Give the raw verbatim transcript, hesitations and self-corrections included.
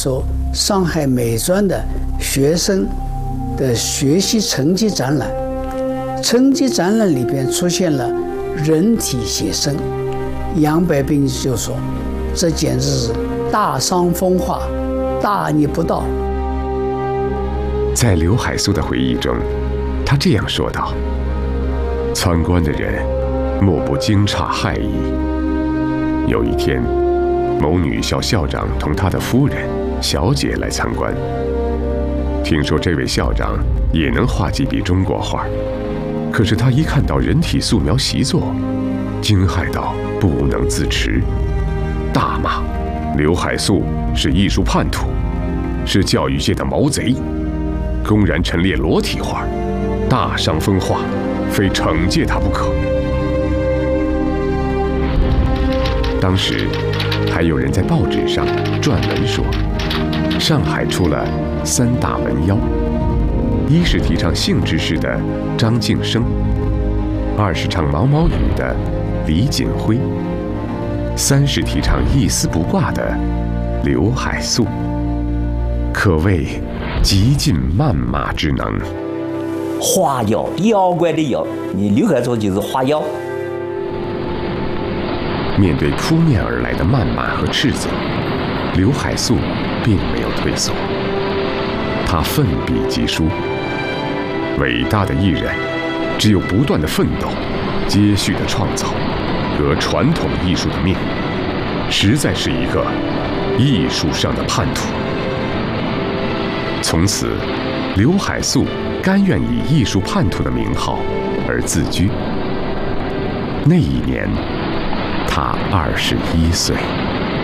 说上海美专的学生的学习成绩展览，成绩展览里边出现了人体写生，杨白冰就说这简直是大伤风化，大逆不道。 在刘海粟的回忆中，他这样说道：参观的人莫不惊诧骇异。有一天，某女校校长同他的夫人、小姐来参观，听说这位校长也能画几笔中国画，可是他一看到人体素描习作，惊骇到不能自持，大骂刘海粟是艺术叛徒，是教育界的毛贼，公然陈列裸体画，大伤风化，非惩戒他不可。当时还有人在报纸上撰文说，上海出了三大文妖，一是提倡性知识的张晋生，二是唱毛毛雨的李锦辉，三是提倡一丝不挂的刘海粟，可谓极尽谩骂之能。 花妖，妖怪的妖，你刘海粟就是花妖。 面对扑面而来的谩骂和斥责，刘海粟并没有退缩，他奋笔疾书。伟大的艺人只有不断的奋斗，接续的创造，革传统艺术的命，实在是一个艺术上的叛徒。从此，刘海粟甘愿以艺术叛徒的名号而自居。那一年，他二十一岁。